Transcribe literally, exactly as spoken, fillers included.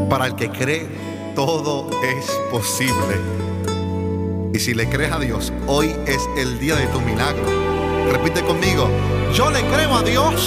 Para el que cree, todo es posible. Y si le crees a Dios, hoy es el día de tu milagro. Repite conmigo: yo le creo a Dios